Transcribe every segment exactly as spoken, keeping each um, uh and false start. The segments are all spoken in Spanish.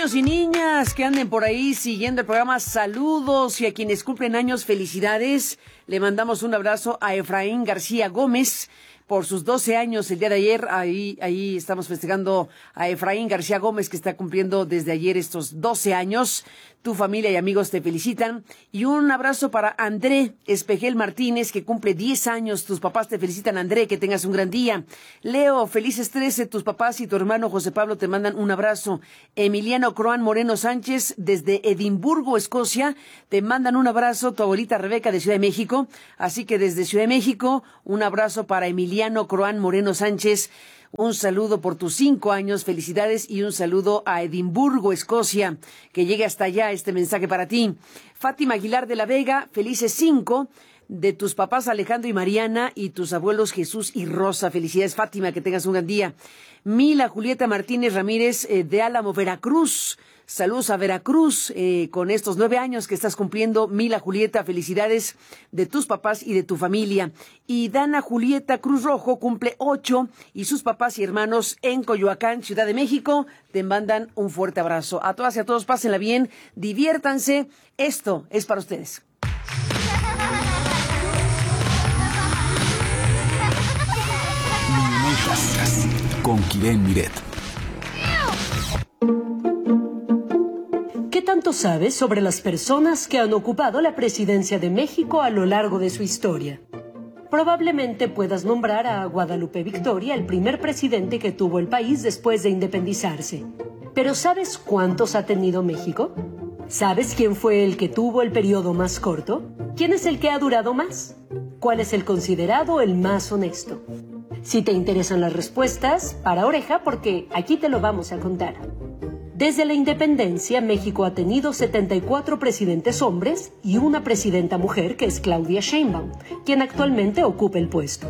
Niños y niñas que anden por ahí siguiendo el programa, saludos, y a quienes cumplen años, felicidades. Le mandamos un abrazo a Efraín García Gómez por sus doce años el día de ayer. Ahí, ahí estamos festejando a Efraín García Gómez, que está cumpliendo desde ayer estos doce años. Tu familia y amigos te felicitan. Y un abrazo para André Espejel Martínez, que cumple diez años. Tus papás te felicitan, André, que tengas un gran día. Leo, felices trece. Tus papás y tu hermano José Pablo te mandan un abrazo. Emiliano Croán Moreno Sánchez, desde Edimburgo, Escocia, te mandan un abrazo. Tu abuelita Rebeca, de Ciudad de México. Así que desde Ciudad de México, un abrazo para Emiliano Croán Moreno Sánchez. Un saludo por tus cinco años, felicidades, y un saludo a Edimburgo, Escocia, que llegue hasta allá este mensaje para ti. Fátima Aguilar de la Vega, felices cinco, de tus papás Alejandro y Mariana, y tus abuelos Jesús y Rosa. Felicidades, Fátima, que tengas un gran día. Mila Julieta Martínez Ramírez, eh, de Álamo, Veracruz. Saludos a Veracruz, eh, con estos nueve años que estás cumpliendo. Mila Julieta, felicidades de tus papás y de tu familia. Y Dana Julieta Cruz Rojo cumple ocho, y sus papás y hermanos en Coyoacán, Ciudad de México, te mandan un fuerte abrazo. A todas y a todos, pásenla bien, diviértanse. Esto es para ustedes. Con Kiren Miret. ¿Qué tanto sabes sobre las personas que han ocupado la presidencia de México a lo largo de su historia? Probablemente puedas nombrar a Guadalupe Victoria, el primer presidente que tuvo el país después de independizarse. ¿Pero sabes cuántos ha tenido México? ¿Sabes quién fue el que tuvo el periodo más corto? ¿Quién es el que ha durado más? ¿Cuál es el considerado el más honesto? Si te interesan las respuestas, para oreja, porque aquí te lo vamos a contar. Desde la independencia, México ha tenido setenta y cuatro presidentes hombres y una presidenta mujer, que es Claudia Sheinbaum, quien actualmente ocupa el puesto.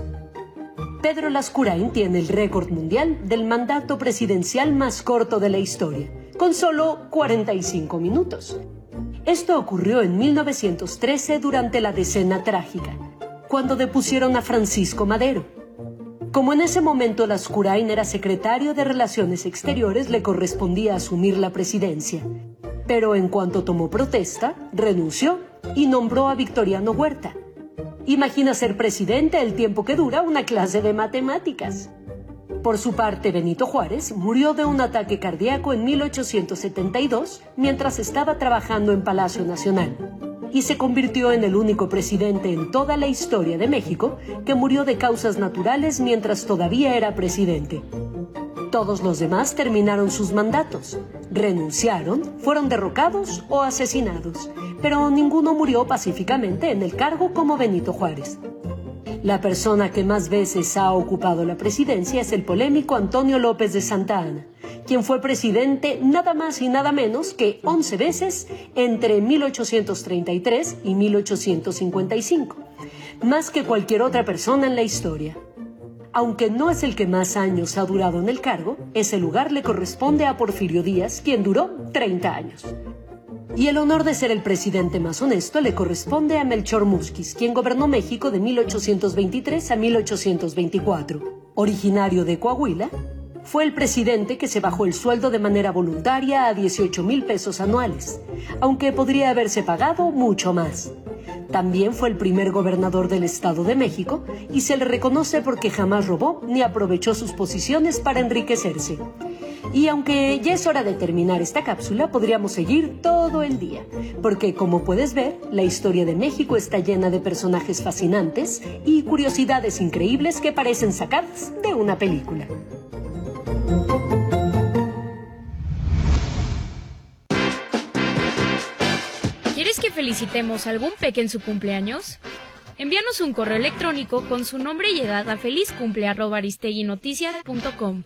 Pedro Lascurain tiene el récord mundial del mandato presidencial más corto de la historia, con solo cuarenta y cinco minutos. Esto ocurrió en mil novecientos trece durante la Decena Trágica, cuando depusieron a Francisco Madero. Como en ese momento Lascurain era secretario de Relaciones Exteriores, le correspondía asumir la presidencia. Pero en cuanto tomó protesta, renunció y nombró a Victoriano Huerta. Imagina ser presidente el tiempo que dura una clase de matemáticas. Por su parte, Benito Juárez murió de un ataque cardíaco en mil ochocientos setenta y dos mientras estaba trabajando en Palacio Nacional, y se convirtió en el único presidente en toda la historia de México que murió de causas naturales mientras todavía era presidente. Todos los demás terminaron sus mandatos, renunciaron, fueron derrocados o asesinados, pero ninguno murió pacíficamente en el cargo como Benito Juárez. La persona que más veces ha ocupado la presidencia es el polémico Antonio López de Santa Anna, quien fue presidente nada más y nada menos que once veces entre mil ochocientos treinta y tres y mil ochocientos cincuenta y cinco, más que cualquier otra persona en la historia. Aunque no es el que más años ha durado en el cargo, ese lugar le corresponde a Porfirio Díaz, quien duró treinta años. Y el honor de ser el presidente más honesto le corresponde a Melchor Múzquiz, quien gobernó México de mil ochocientos veintitrés a mil ochocientos veinticuatro. Originario de Coahuila, fue el presidente que se bajó el sueldo de manera voluntaria a dieciocho mil pesos anuales, aunque podría haberse pagado mucho más. También fue el primer gobernador del Estado de México y se le reconoce porque jamás robó ni aprovechó sus posiciones para enriquecerse. Y aunque ya es hora de terminar esta cápsula, podríamos seguir todo el día, porque como puedes ver, la historia de México está llena de personajes fascinantes y curiosidades increíbles que parecen sacadas de una película. ¿Quieres que felicitemos a algún peque en su cumpleaños? Envíanos un correo electrónico con su nombre y edad a felizcumple arroba aristeguinoticias punto com.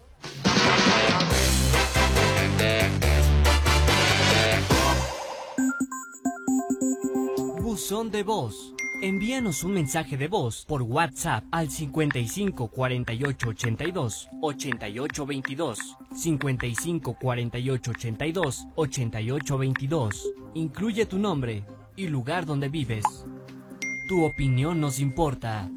Buzón de voz. Envíanos un mensaje de voz por WhatsApp al cincuenta y cinco cuarenta y ocho ochenta y dos ochenta y ocho veintidós, cincuenta y cinco cuarenta y ocho ochenta y dos ochenta y ocho veintidós. Incluye tu nombre y lugar donde vives. Tu opinión nos importa.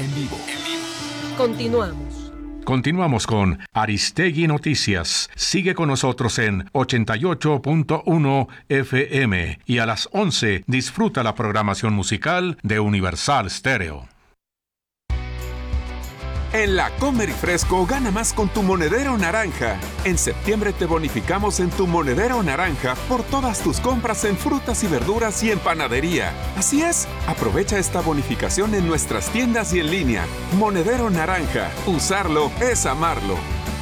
en vivo. Continuamos. Continuamos con Aristegui Noticias. Sigue con nosotros en ochenta y ocho punto uno F M y a las once disfruta la programación musical de Universal Stereo. En la Comer y Fresco gana más con tu monedero naranja. En septiembre te bonificamos en tu monedero naranja por todas tus compras en frutas y verduras y en panadería. Así es, aprovecha esta bonificación en nuestras tiendas y en línea. Monedero naranja, usarlo es amarlo.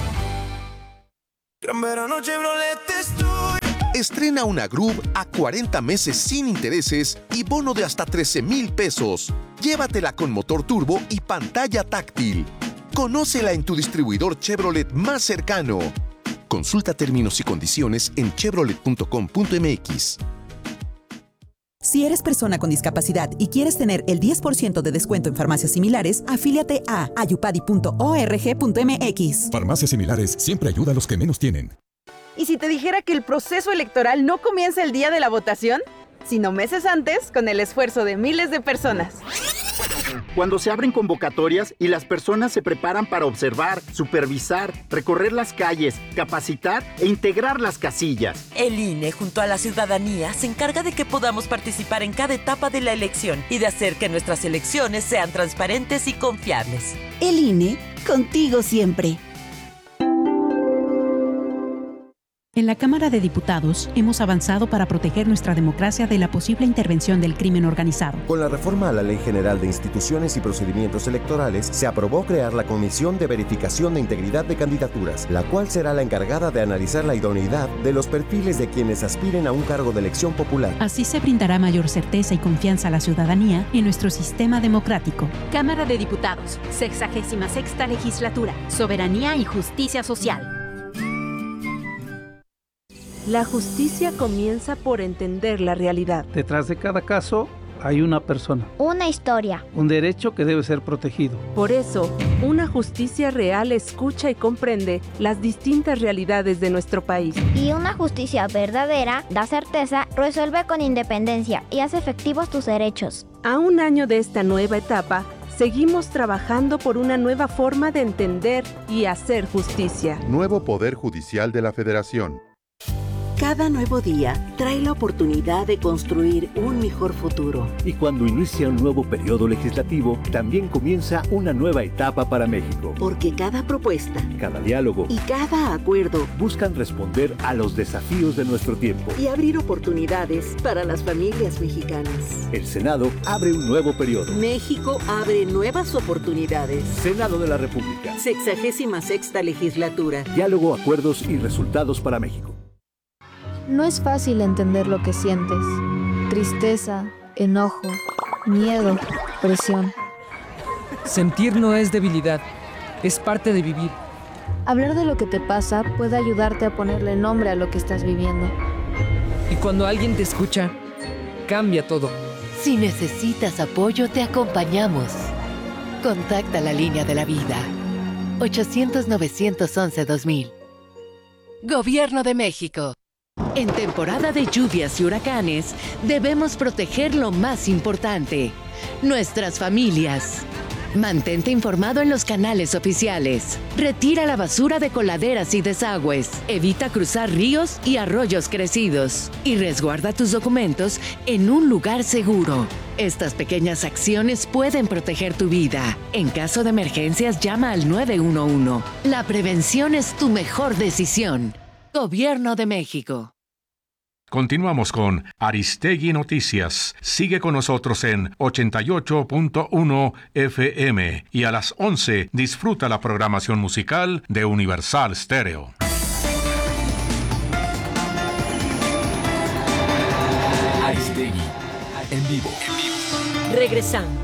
Gran verano Chevrolet estoy. Estrena una Groove a cuarenta meses sin intereses y bono de hasta trece mil pesos. Llévatela con motor turbo y pantalla táctil. Conócela en tu distribuidor Chevrolet más cercano. Consulta términos y condiciones en chevrolet punto com punto m x. Si eres persona con discapacidad y quieres tener el diez por ciento de descuento en farmacias similares, afíliate a ayupadi punto org punto m x. Farmacias similares siempre ayuda a los que menos tienen. ¿Y si te dijera que el proceso electoral no comienza el día de la votación, sino meses antes, con el esfuerzo de miles de personas? Cuando se abren convocatorias y las personas se preparan para observar, supervisar, recorrer las calles, capacitar e integrar las casillas. El I N E, junto a la ciudadanía, se encarga de que podamos participar en cada etapa de la elección y de hacer que nuestras elecciones sean transparentes y confiables. El I N E, contigo siempre. En la Cámara de Diputados hemos avanzado para proteger nuestra democracia de la posible intervención del crimen organizado. Con la reforma a la Ley General de Instituciones y Procedimientos Electorales, se aprobó crear la Comisión de Verificación de Integridad de Candidaturas, la cual será la encargada de analizar la idoneidad de los perfiles de quienes aspiren a un cargo de elección popular. Así se brindará mayor certeza y confianza a la ciudadanía en nuestro sistema democrático. Cámara de Diputados, sexagésima sexta legislatura, Soberanía y Justicia Social. La justicia comienza por entender la realidad. Detrás de cada caso hay una persona. Una historia. Un derecho que debe ser protegido. Por eso, una justicia real escucha y comprende las distintas realidades de nuestro país. Y una justicia verdadera da certeza, resuelve con independencia y hace efectivos tus derechos. A un año de esta nueva etapa, seguimos trabajando por una nueva forma de entender y hacer justicia. Nuevo Poder Judicial de la Federación. Cada nuevo día trae la oportunidad de construir un mejor futuro. Y cuando inicia un nuevo periodo legislativo, también comienza una nueva etapa para México. Porque cada propuesta, cada diálogo y cada acuerdo buscan responder a los desafíos de nuestro tiempo y abrir oportunidades para las familias mexicanas. El Senado abre un nuevo periodo. México abre nuevas oportunidades. Senado de la República. Sexagésima sexta legislatura. Diálogo, acuerdos y resultados para México. No es fácil entender lo que sientes. Tristeza, enojo, miedo, presión. Sentir no es debilidad, es parte de vivir. Hablar de lo que te pasa puede ayudarte a ponerle nombre a lo que estás viviendo. Y cuando alguien te escucha, cambia todo. Si necesitas apoyo, te acompañamos. Contacta la línea de la vida. ochocientos, novecientos once, dos mil. Gobierno de México. En temporada de lluvias y huracanes, debemos proteger lo más importante, nuestras familias. Mantente informado en los canales oficiales. Retira la basura de coladeras y desagües. Evita cruzar ríos y arroyos crecidos. Y resguarda tus documentos en un lugar seguro. Estas pequeñas acciones pueden proteger tu vida. En caso de emergencias, llama al nueve uno uno. La prevención es tu mejor decisión. Gobierno de México. Continuamos con Aristegui Noticias. Sigue con nosotros en ochenta y ocho punto uno F M y a las once disfruta la programación musical de Universal Stereo. Aristegui en vivo. Regresamos.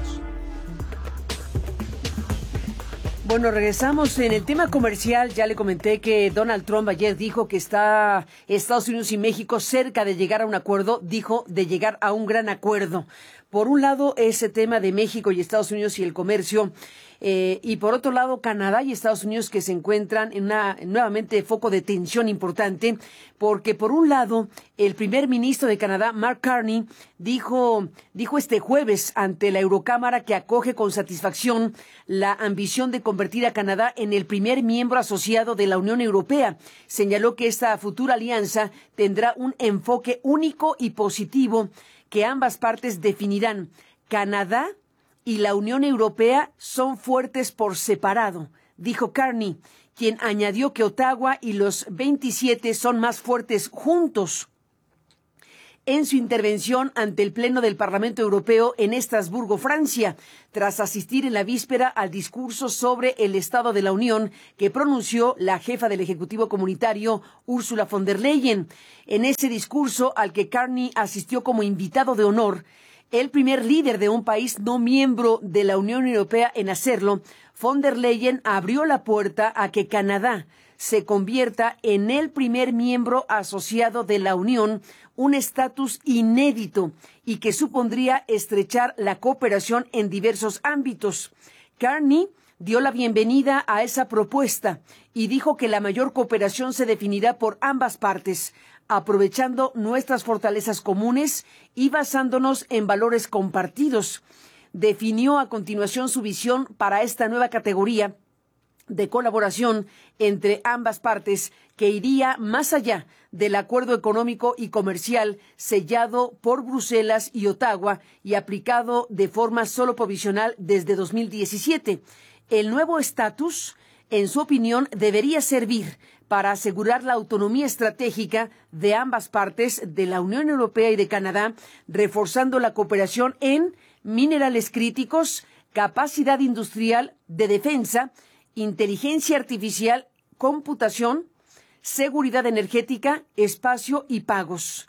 Bueno, regresamos en el tema comercial. Ya le comenté que Donald Trump ayer dijo que está Estados Unidos y México cerca de llegar a un acuerdo, dijo de llegar a un gran acuerdo. Por un lado, ese tema de México y Estados Unidos y el comercio. Eh, y por otro lado, Canadá y Estados Unidos que se encuentran en una nuevamente foco de tensión importante, porque por un lado, el primer ministro de Canadá, Mark Carney, dijo, dijo este jueves ante la Eurocámara que acoge con satisfacción la ambición de convertir a Canadá en el primer miembro asociado de la Unión Europea. Señaló que esta futura alianza tendrá un enfoque único y positivo que ambas partes definirán. Canadá y la Unión Europea son fuertes por separado, dijo Carney, quien añadió que Ottawa y los veintisiete son más fuertes juntos. En su intervención ante el Pleno del Parlamento Europeo en Estrasburgo, Francia, tras asistir en la víspera al discurso sobre el Estado de la Unión que pronunció la jefa del Ejecutivo Comunitario, Ursula von der Leyen. En ese discurso, al que Carney asistió como invitado de honor, el primer líder de un país no miembro de la Unión Europea en hacerlo, von der Leyen abrió la puerta a que Canadá se convierta en el primer miembro asociado de la Unión, un estatus inédito y que supondría estrechar la cooperación en diversos ámbitos. Carney dio la bienvenida a esa propuesta y dijo que la mayor cooperación se definirá por ambas partes, aprovechando nuestras fortalezas comunes y basándonos en valores compartidos. Definió a continuación su visión para esta nueva categoría de colaboración entre ambas partes que iría más allá del acuerdo económico y comercial sellado por Bruselas y Ottawa y aplicado de forma solo provisional desde dos mil diecisiete. El nuevo estatus, en su opinión, debería servir para asegurar la autonomía estratégica de ambas partes de la Unión Europea y de Canadá, reforzando la cooperación en minerales críticos, capacidad industrial de defensa, inteligencia artificial, computación, seguridad energética, espacio y pagos.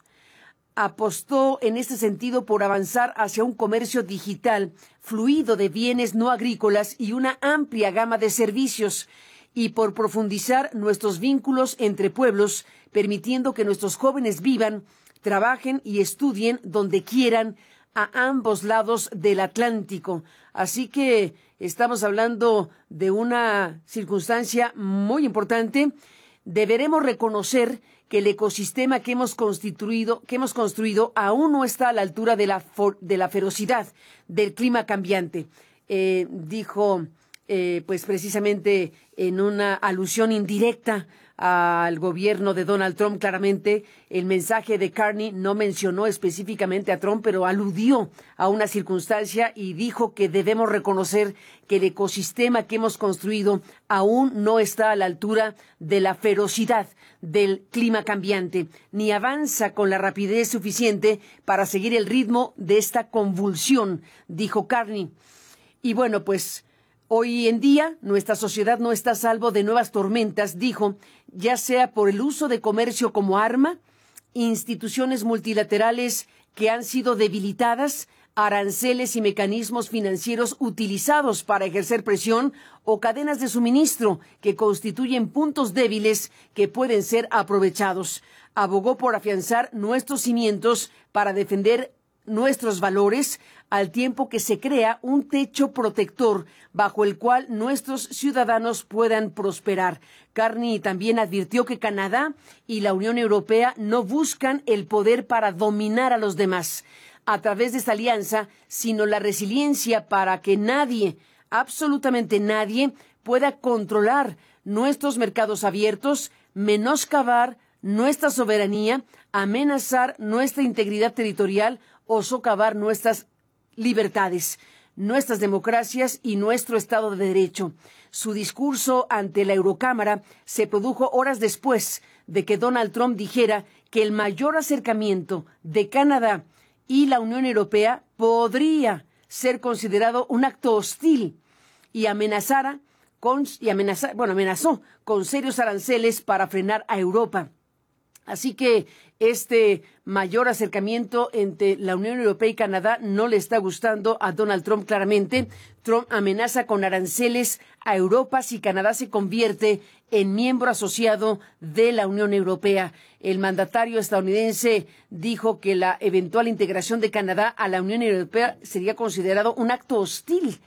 Apostó en este sentido por avanzar hacia un comercio digital, fluido de bienes no agrícolas y una amplia gama de servicios, y por profundizar nuestros vínculos entre pueblos, permitiendo que nuestros jóvenes vivan, trabajen y estudien donde quieran a ambos lados del Atlántico. Así que estamos hablando de una circunstancia muy importante. Deberemos reconocer que el ecosistema que hemos constituido, que hemos construido aún no está a la altura de la, de la ferocidad del clima cambiante, eh, dijo eh, pues precisamente en una alusión indirecta al gobierno de Donald Trump. Claramente el mensaje de Carney no mencionó específicamente a Trump, pero aludió a una circunstancia y dijo que debemos reconocer que el ecosistema que hemos construido aún no está a la altura de la ferocidad del clima cambiante, ni avanza con la rapidez suficiente para seguir el ritmo de esta convulsión, dijo Carney. Y bueno, pues hoy en día nuestra sociedad no está a salvo de nuevas tormentas, dijo, ya sea por el uso de comercio como arma, instituciones multilaterales que han sido debilitadas, aranceles y mecanismos financieros utilizados para ejercer presión o cadenas de suministro que constituyen puntos débiles que pueden ser aprovechados. Abogó por afianzar nuestros cimientos para defender nuestros valores, al tiempo que se crea un techo protector bajo el cual nuestros ciudadanos puedan prosperar. Carney también advirtió que Canadá y la Unión Europea no buscan el poder para dominar a los demás a través de esta alianza, sino la resiliencia para que nadie, absolutamente nadie, pueda controlar nuestros mercados abiertos, menoscabar nuestra soberanía, amenazar nuestra integridad territorial o socavar nuestras libertades, nuestras democracias y nuestro Estado de Derecho. Su discurso ante la Eurocámara se produjo horas después de que Donald Trump dijera que el mayor acercamiento de Canadá y la Unión Europea podría ser considerado un acto hostil y amenazara con, y amenaza, bueno, amenazó con serios aranceles para frenar a Europa. Así que este mayor acercamiento entre la Unión Europea y Canadá no le está gustando a Donald Trump claramente. Trump amenaza con aranceles a Europa si Canadá se convierte en miembro asociado de la Unión Europea. El mandatario estadounidense dijo que la eventual integración de Canadá a la Unión Europea sería considerado un acto hostil.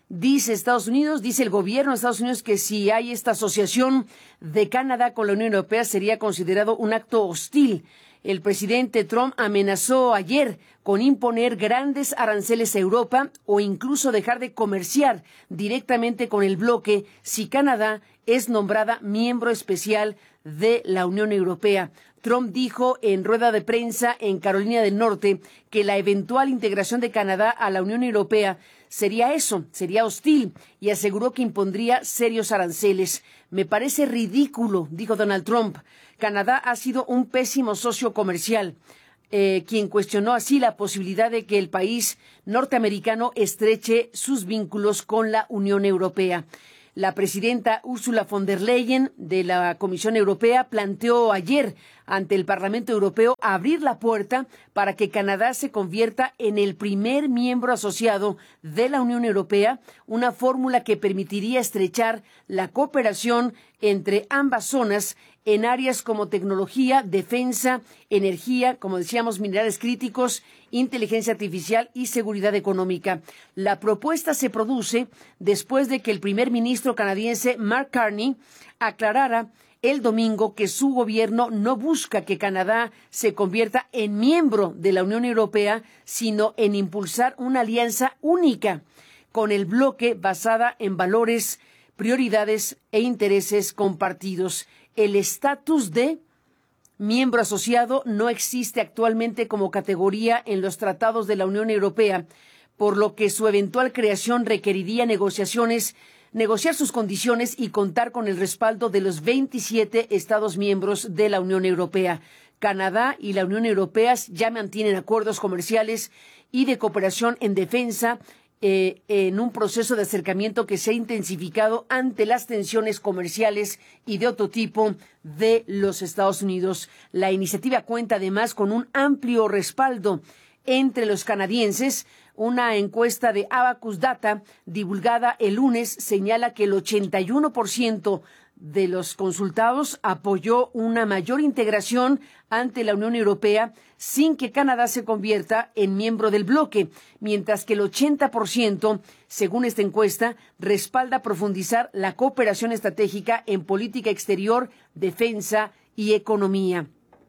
Dice Estados Unidos, dice el gobierno de Estados Unidos que si hay esta asociación de Canadá con la Unión Europea sería considerado un acto hostil. El presidente Trump amenazó ayer con imponer grandes aranceles a Europa o incluso dejar de comerciar directamente con el bloque si Canadá es nombrada miembro especial de la Unión Europea. Trump dijo en rueda de prensa en Carolina del Norte que la eventual integración de Canadá a la Unión Europea sería eso, sería hostil, y aseguró que impondría serios aranceles. Me parece ridículo, dijo Donald Trump. Canadá ha sido un pésimo socio comercial, eh, quien cuestionó así la posibilidad de que el país norteamericano estreche sus vínculos con la Unión Europea. La presidenta Ursula von der Leyen de la Comisión Europea planteó ayer ante el Parlamento Europeo abrir la puerta para que Canadá se convierta en el primer miembro asociado de la Unión Europea, una fórmula que permitiría estrechar la cooperación entre ambas zonas en áreas como tecnología, defensa, energía, como decíamos, minerales críticos, inteligencia artificial y seguridad económica. La propuesta se produce después de que el primer ministro canadiense Mark Carney aclarara el domingo que su gobierno no busca que Canadá se convierta en miembro de la Unión Europea, sino en impulsar una alianza única con el bloque basada en valores, prioridades e intereses compartidos. El estatus de miembro asociado no existe actualmente como categoría en los tratados de la Unión Europea, por lo que su eventual creación requeriría negociaciones, negociar sus condiciones y contar con el respaldo de los veintisiete Estados miembros de la Unión Europea. Canadá y la Unión Europea ya mantienen acuerdos comerciales y de cooperación en defensa, Eh, en un proceso de acercamiento que se ha intensificado ante las tensiones comerciales y de otro tipo de los Estados Unidos. La iniciativa cuenta además con un amplio respaldo entre los canadienses. Una encuesta de Abacus Data divulgada el lunes señala que el ochenta y uno por ciento de los consultados apoyó una mayor integración ante la Unión Europea sin que Canadá se convierta en miembro del bloque, mientras que el ochenta por ciento, según esta encuesta, respalda profundizar la cooperación estratégica en política exterior, defensa y economía.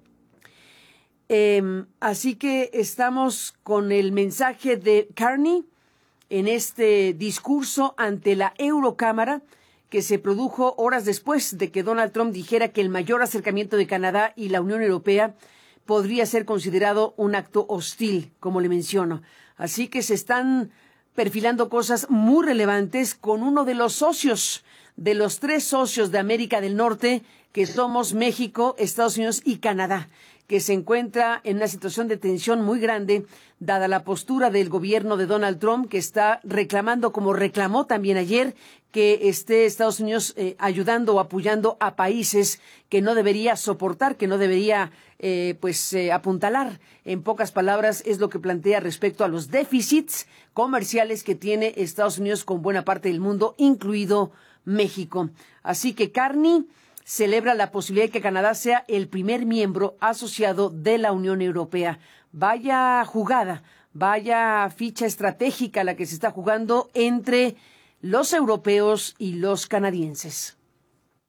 Eh, así que estamos con el mensaje de Carney en este discurso ante la Eurocámara, que se produjo horas después de que Donald Trump dijera que el mayor acercamiento de Canadá y la Unión Europea podría ser considerado un acto hostil, como le menciono. Así que se están perfilando cosas muy relevantes con uno de los socios, de los tres socios de América del Norte, que somos México, Estados Unidos y Canadá, que se encuentra en una situación de tensión muy grande, dada la postura del gobierno de Donald Trump, que está reclamando, como reclamó también ayer, que esté Estados Unidos eh, ayudando o apoyando a países que no debería soportar, que no debería eh, pues eh, apuntalar. En pocas palabras, es lo que plantea respecto a los déficits comerciales que tiene Estados Unidos con buena parte del mundo, incluido México. Así que Carney celebra la posibilidad de que Canadá sea el primer miembro asociado de la Unión Europea. Vaya jugada, vaya ficha estratégica la que se está jugando entre los europeos y los canadienses.